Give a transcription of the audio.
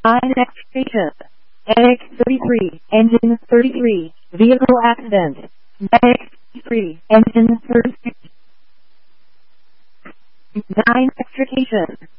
extrication. Medic 33, engine 33, vehicle accident. Medic 33, engine 36. 9 extrication.